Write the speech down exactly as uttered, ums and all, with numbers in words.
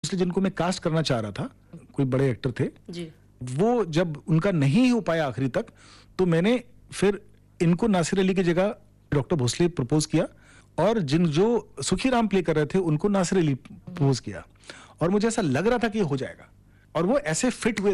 इसलिए जिनको मैं कास्ट करना चाह रहा था, कोई बड़े एक्टर थे जी। वो जब उनका नहीं हो पाया आखिरी तक, तो मैंने फिर इनको नासिर अली की जगह डॉक्टर भोसले प्रपोज किया और जिन जो सुखी राम प्ले कर रहे थे उनको नासिर अली प्रपोज किया और मुझे ऐसा लग रहा था कि हो जाएगा और वो ऐसे फिट हुए